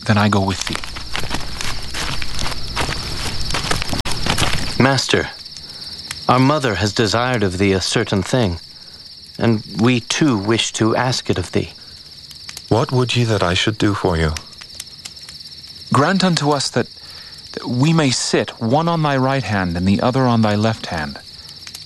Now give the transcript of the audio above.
then I go with thee. Master, our mother has desired of thee a certain thing, and we too wish to ask it of thee. What would ye that I should do for you? Grant unto us that we may sit, one on thy right hand and the other on thy left hand,